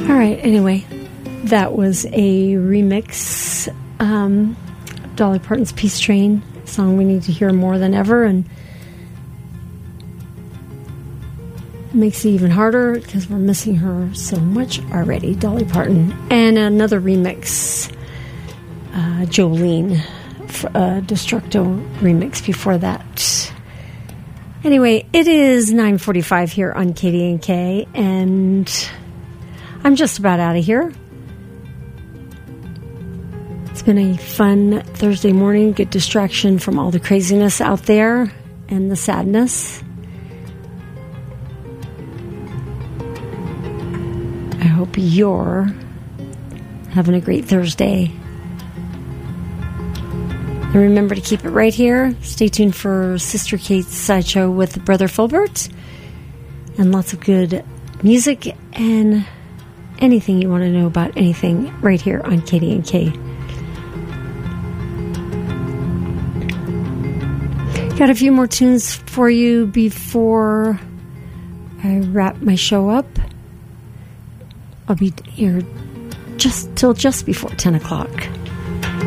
All right, anyway, that was a remix. Dolly Parton's Peace Train, a song we need to hear more than ever, and it makes it even harder because we're missing her so much already. Dolly Parton. And another remix, Jolene, Destructo remix before that. Anyway, it is 9:45 here on KDNK, and I'm just about out of here. It's been a fun Thursday morning, good distraction from all the craziness out there and the sadness. I hope you're having a great Thursday. And remember to keep it right here. Stay tuned for Sister Kate's Sideshow with Brother Filbert. And lots of good music and anything you want to know about anything right here on KDNK. Got a few more tunes for you before I wrap my show up. I'll be here just before 10 o'clock.